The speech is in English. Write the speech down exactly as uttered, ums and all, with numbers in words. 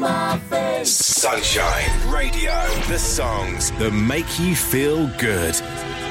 my face. Sunshine Radio, the songs that make you feel good.